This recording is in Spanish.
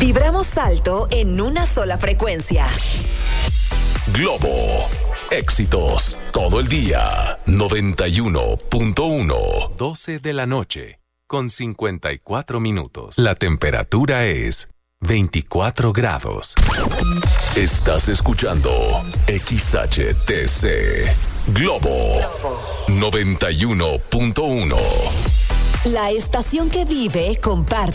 Vibramos alto en una sola frecuencia. Globo. Éxitos todo el día. 91.1. 12 de la noche, con 54 minutos. La temperatura es 24 grados. Estás escuchando XHTC. Globo. 91.1. La estación que vive, comparte